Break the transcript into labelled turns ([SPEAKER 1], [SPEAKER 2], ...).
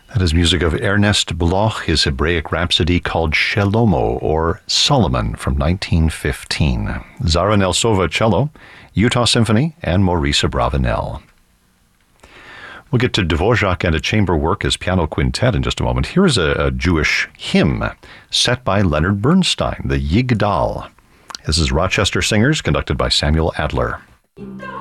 [SPEAKER 1] That is music of Ernest Bloch, his Hebraic Rhapsody called Shelomo, or Solomon, from 1915. Zara Nelsova, cello, Utah Symphony, and Maurice Abravanel. We'll get to Dvorak and a chamber work as piano quintet in just a moment. Here is a Jewish hymn set by Leonard Bernstein, the Yigdal. This is Rochester Singers, conducted by Samuel Adler.